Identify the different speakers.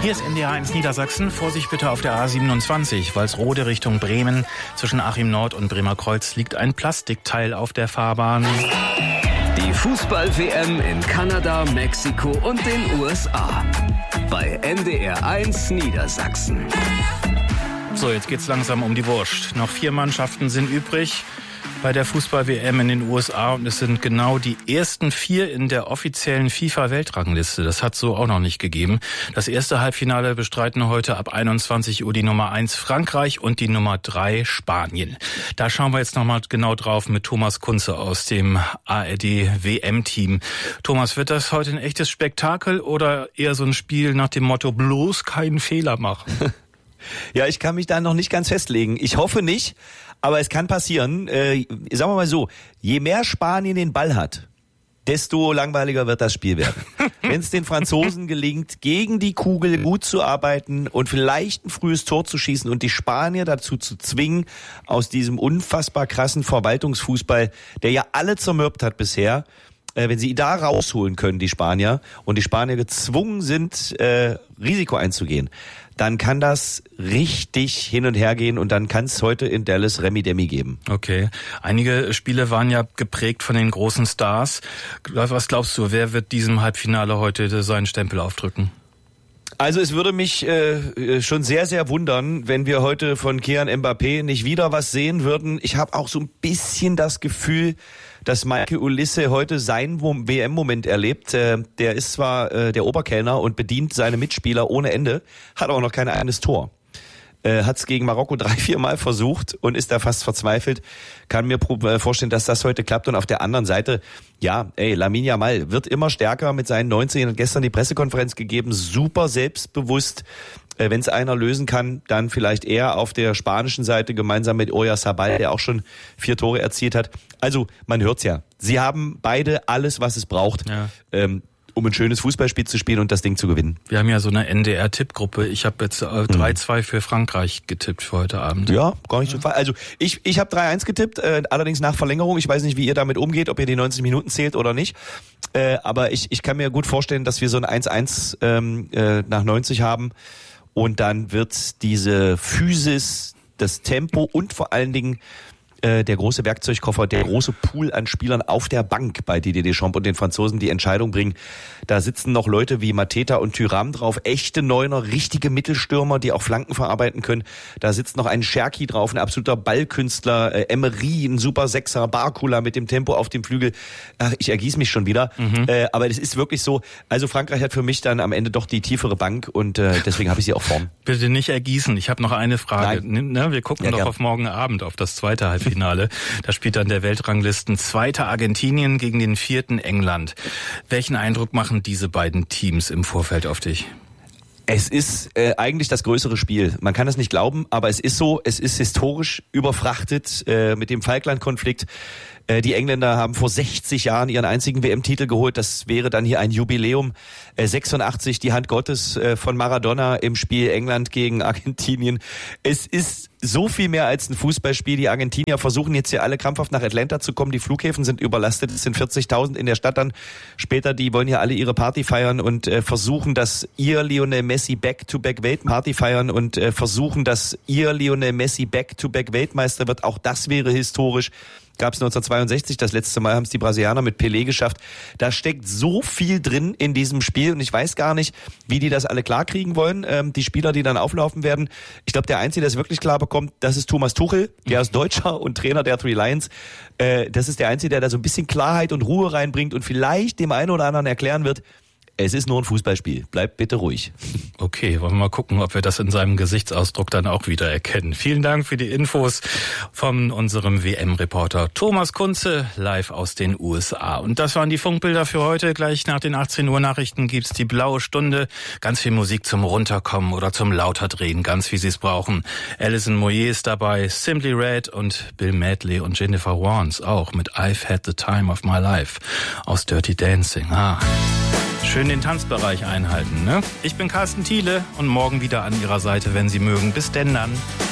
Speaker 1: Hier ist NDR 1 Niedersachsen. Vorsicht bitte auf der A27, Walsrode Richtung Bremen. Zwischen Achim Nord und Bremer Kreuz liegt ein Plastikteil auf der Fahrbahn.
Speaker 2: Die Fußball-WM in Kanada, Mexiko und den USA. Bei NDR 1 Niedersachsen.
Speaker 1: So, jetzt geht's langsam um die Wurst. Noch 4 Mannschaften sind übrig bei der Fußball-WM in den USA und es sind genau die ersten 4 in der offiziellen FIFA-Weltrangliste. Das hat so auch noch nicht gegeben. Das erste Halbfinale bestreiten heute ab 21 Uhr die Nummer 1 Frankreich und die Nummer 3 Spanien. Da schauen wir jetzt nochmal genau drauf mit Thomas Kunze aus dem ARD-WM-Team. Thomas, wird das heute ein echtes Spektakel oder eher so ein Spiel nach dem Motto bloß keinen Fehler machen?
Speaker 3: Ja, ich kann mich da noch nicht ganz festlegen. Ich hoffe nicht, aber es kann passieren. Sagen wir mal so, je mehr Spanien den Ball hat, desto langweiliger wird das Spiel werden. Wenn es den Franzosen gelingt, gegen die Kugel gut zu arbeiten und vielleicht ein frühes Tor zu schießen und die Spanier dazu zu zwingen, aus diesem unfassbar krassen Verwaltungsfußball, der ja alle zermürbt hat bisher, wenn sie da rausholen können, die Spanier, und die Spanier gezwungen sind, Risiko einzugehen, dann kann das richtig hin und her gehen und dann kann es heute in Dallas Remi-Demi geben.
Speaker 1: Okay. Einige Spiele waren ja geprägt von den großen Stars. Was glaubst du, wer wird diesem Halbfinale heute seinen Stempel aufdrücken?
Speaker 3: Also es würde mich schon sehr, sehr wundern, wenn wir heute von Kylian Mbappé nicht wieder was sehen würden. Ich habe auch so ein bisschen das Gefühl, dass Michael Olise heute seinen WM-Moment erlebt. Der ist zwar der Oberkellner und bedient seine Mitspieler ohne Ende, hat aber noch kein eigenes Tor. Hat es gegen Marokko 3-4 Mal versucht und ist da fast verzweifelt. Kann mir vorstellen, dass das heute klappt. Und auf der anderen Seite, ja, Lamine Yamal wird immer stärker mit seinen 19. Hat gestern die Pressekonferenz gegeben, super selbstbewusst. Wenn es einer lösen kann, dann vielleicht eher auf der spanischen Seite gemeinsam mit Oyarzabal, der auch schon 4 Tore erzielt hat. Also man hört's ja. Sie haben beide alles, was es braucht. Ja. Um ein schönes Fußballspiel zu spielen und das Ding zu gewinnen.
Speaker 1: Wir haben ja so eine NDR-Tippgruppe. Ich habe jetzt 3-2 für Frankreich getippt für heute Abend.
Speaker 3: Ja, gar nicht so falsch. Also ich habe 3-1 getippt, allerdings nach Verlängerung. Ich weiß nicht, wie ihr damit umgeht, ob ihr die 90 Minuten zählt oder nicht. Aber ich kann mir gut vorstellen, dass wir so ein 1-1 nach 90 haben. Und dann wird diese Physis, das Tempo und vor allen Dingen der große Werkzeugkoffer, der große Pool an Spielern auf der Bank bei Didier Deschamps und den Franzosen die Entscheidung bringen. Da sitzen noch Leute wie Mateta und Thuram drauf, echte Neuner, richtige Mittelstürmer, die auch Flanken verarbeiten können. Da sitzt noch ein Cherki drauf, ein absoluter Ballkünstler, Emery, ein super Sechser, Barcola mit dem Tempo auf dem Flügel. Ach, ich ergieße mich schon wieder. Aber das ist wirklich so. Also Frankreich hat für mich dann am Ende doch die tiefere Bank und deswegen habe ich sie auch vorn.
Speaker 1: Bitte nicht ergießen. Ich habe noch eine Frage. Wir gucken doch auf morgen Abend, auf das zweite Halbfinale. Da spielt dann der Weltranglisten 2. Argentinien gegen den 4. England. Welchen Eindruck machen diese beiden Teams im Vorfeld auf dich?
Speaker 3: Es ist eigentlich das größere Spiel. Man kann es nicht glauben, aber es ist so. Es ist historisch überfrachtet mit dem Falkland-Konflikt. Die Engländer haben vor 60 Jahren ihren einzigen WM-Titel geholt. Das wäre dann hier ein Jubiläum. 86 die Hand Gottes von Maradona im Spiel England gegen Argentinien. Es ist so viel mehr als ein Fußballspiel. Die Argentinier versuchen jetzt hier alle krampfhaft nach Atlanta zu kommen. Die Flughäfen sind überlastet. Es sind 40.000 in der Stadt dann. Später, die wollen hier alle ihre Party feiern und versuchen, dass ihr Lionel Messi Back-to-Back-Weltparty feiern und versuchen, dass ihr Lionel Messi Back-to-Back-Weltmeister wird. Auch das wäre historisch. Gab es 1962, das letzte Mal haben es die Brasilianer mit Pelé geschafft. Da steckt so viel drin in diesem Spiel und ich weiß gar nicht, wie die das alle klarkriegen wollen, die Spieler, die dann auflaufen werden. Ich glaube, der Einzige, der es wirklich klar bekommt, das ist Thomas Tuchel, der ist Deutscher und Trainer der Three Lions. Das ist der Einzige, der da so ein bisschen Klarheit und Ruhe reinbringt und vielleicht dem einen oder anderen erklären wird, es ist nur ein Fußballspiel. Bleibt bitte ruhig.
Speaker 1: Okay, wollen wir mal gucken, ob wir das in seinem Gesichtsausdruck dann auch wieder erkennen. Vielen Dank für die Infos von unserem WM-Reporter Thomas Kunze live aus den USA. Und das waren die Funkbilder für heute. Gleich nach den 18 Uhr Nachrichten gibt's die blaue Stunde. Ganz viel Musik zum Runterkommen oder zum Lauterdrehen, ganz wie Sie es brauchen. Alison Moyet ist dabei, Simply Red und Bill Medley und Jennifer Warnes auch mit I've Had the Time of My Life aus Dirty Dancing. Schön den Tanzbereich einhalten, ne? Ich bin Carsten Thiele und morgen wieder an Ihrer Seite, wenn Sie mögen. Bis denn dann.